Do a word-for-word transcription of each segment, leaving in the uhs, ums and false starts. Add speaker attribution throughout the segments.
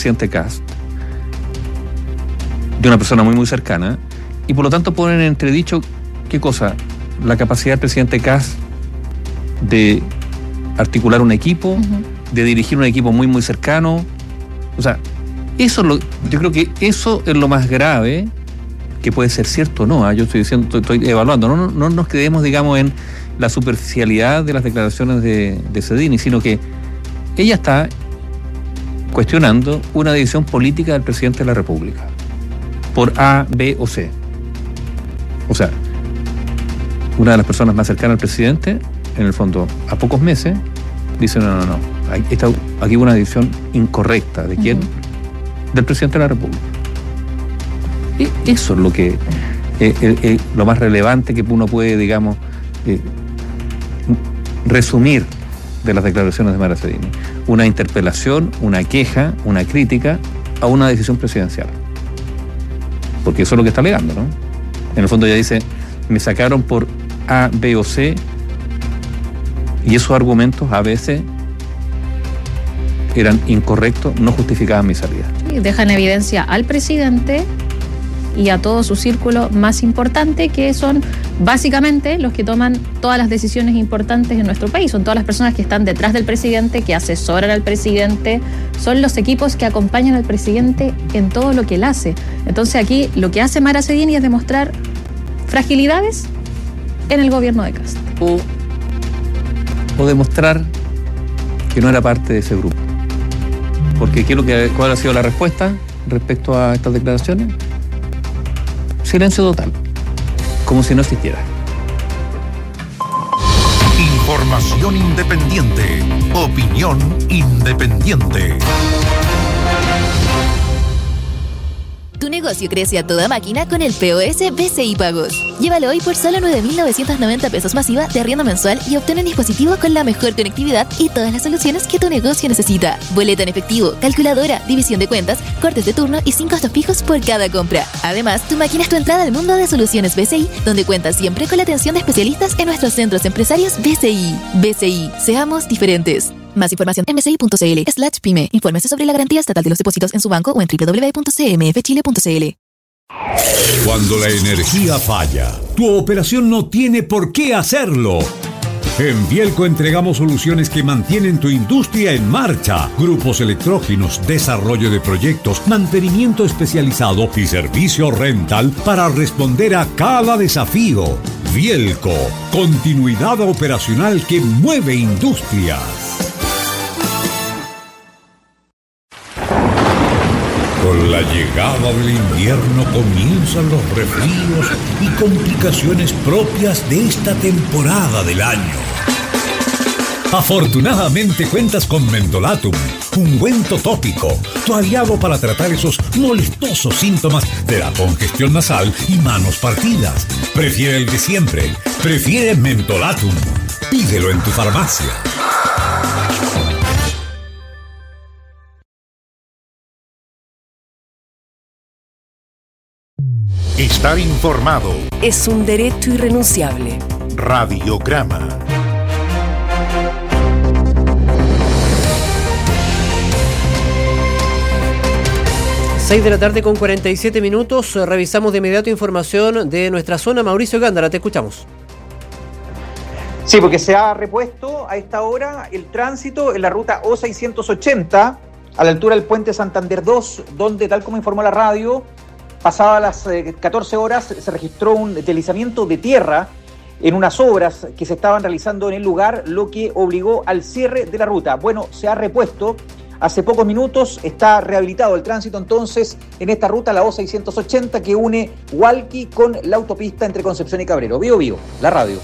Speaker 1: presidente Kast, de una persona muy muy cercana, y por lo tanto ponen en entredicho, ¿qué cosa? La capacidad del presidente Kast de articular un equipo, uh-huh. de dirigir un equipo muy muy cercano. O sea, eso es lo, yo creo que eso es lo más grave, que puede ser cierto o no, ¿eh? Yo estoy diciendo, estoy, estoy evaluando, no, no, no nos quedemos, digamos, en la superficialidad de las declaraciones de, de Cedini, sino que ella está cuestionando una decisión política del presidente de la República por A, B o C. O sea, una de las personas más cercanas al presidente, en el fondo, a pocos meses, dice no, no, no, esta, aquí hubo una decisión incorrecta. ¿De quién? Uh-huh. Del presidente de la República. Y eso es lo que eh, eh, eh, lo más relevante que uno puede, digamos, eh, resumir de las declaraciones de Mara Cedini. Una interpelación, una queja, una crítica a una decisión presidencial. Porque eso es lo que está alegando, ¿no? En el fondo ella dice, me sacaron por A, B o C, y esos argumentos a veces eran incorrectos, no justificaban mi salida.
Speaker 2: Sí, deja en evidencia al presidente y a todo su círculo más importante, que son básicamente los que toman todas las decisiones importantes en nuestro país. Son todas las personas que están detrás del presidente, que asesoran al presidente, son los equipos que acompañan al presidente en todo lo que él hace. Entonces aquí lo que hace Mara Cedini es demostrar fragilidades en el gobierno de Kast.
Speaker 1: O, o demostrar que no era parte de ese grupo. Porque ¿qué es lo que, ¿cuál ha sido la respuesta respecto a estas declaraciones? Silencio total, como si no existiera.
Speaker 3: Información independiente, opinión independiente.
Speaker 4: Tu negocio crece a toda máquina con el P O S B C I Pagos. Llévalo hoy por solo nueve mil novecientos noventa pesos masiva de arriendo mensual y obtén un dispositivo con la mejor conectividad y todas las soluciones que tu negocio necesita. Boleta en efectivo, calculadora, división de cuentas, cortes de turno y sin costos fijos por cada compra. Además, tu máquina es tu entrada al mundo de soluciones B C I, donde cuentas siempre con la atención de especialistas en nuestros centros empresarios B C I. B C I, seamos diferentes. Más información en bci.cl slash pyme. Infórmese sobre la garantía estatal de los depósitos en su banco o en doble u doble u doble u punto c m f chile punto c l.
Speaker 5: Cuando la energía falla, tu operación no tiene por qué hacerlo. En Vielco entregamos soluciones que mantienen tu industria en marcha. Grupos electrógenos, desarrollo de proyectos, mantenimiento especializado y servicio rental para responder a cada desafío. Vielco, continuidad operacional que mueve industrias. Con la llegada del invierno comienzan los resfríos y complicaciones propias de esta temporada del año. Afortunadamente cuentas con Mentolatum, ungüento tópico, tu aliado para tratar esos molestosos síntomas de la congestión nasal y manos partidas. Prefiere el de siempre, prefiere Mentolatum. Pídelo en tu farmacia.
Speaker 3: Estar informado
Speaker 6: es un derecho irrenunciable.
Speaker 3: Radiograma.
Speaker 7: seis de la tarde con cuarenta y siete minutos. Revisamos de inmediato información de nuestra zona. Mauricio Gándara, te escuchamos.
Speaker 8: Sí, porque se ha repuesto a esta hora el tránsito en la ruta O seiscientos ochenta, a la altura del puente Santander dos, donde, tal como informó la radio, pasadas las eh, catorce horas se registró un deslizamiento de tierra en unas obras que se estaban realizando en el lugar, lo que obligó al cierre de la ruta. Bueno, se ha repuesto hace pocos minutos, está rehabilitado el tránsito entonces en esta ruta, la O seiscientos ochenta, que une Hualqui con la autopista entre Concepción y Cabrero. Bío Bío, la radio.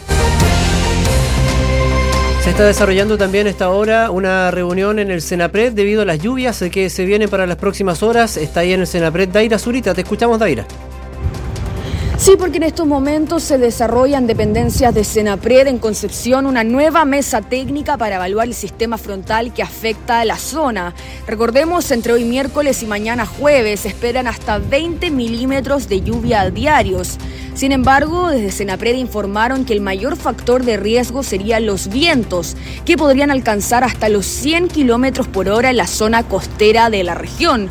Speaker 7: Se está desarrollando también a esta hora una reunión en el Senapred debido a las lluvias que se vienen para las próximas horas. Está ahí en el Senapred Daira Zurita. Te escuchamos, Daira.
Speaker 9: Sí, porque en estos momentos se desarrollan dependencias de Senapred en Concepción una nueva mesa técnica para evaluar el sistema frontal que afecta a la zona. Recordemos, entre hoy miércoles y mañana jueves se esperan hasta veinte milímetros de lluvia diarios. Sin embargo, desde Senapred informaron que el mayor factor de riesgo serían los vientos, que podrían alcanzar hasta los cien kilómetros por hora en la zona costera de la región.